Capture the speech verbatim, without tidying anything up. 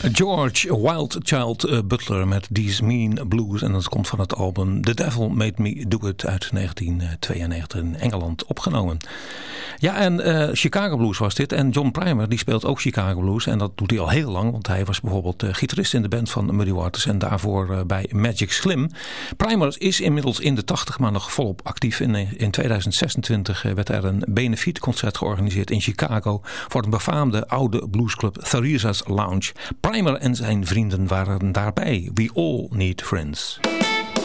George Wildchild uh, Butler met These Mean Blues. En dat komt van het album The Devil Made Me Do It uit negentien tweeënnegentig in Engeland opgenomen. Ja, en uh, Chicago Blues was dit. En John Primer die speelt ook Chicago Blues. En dat doet hij al heel lang. Want hij was bijvoorbeeld uh, gitarist in de band van Muddy Waters. En daarvoor uh, bij Magic Slim. Primer is inmiddels in de tachtig, maar nog volop actief. In, in tweeduizend zesentwintig uh, werd er een benefietconcert georganiseerd in Chicago. Voor een befaamde oude bluesclub Theresa's Lounge. Primer en zijn vrienden waren daarbij. We all need friends.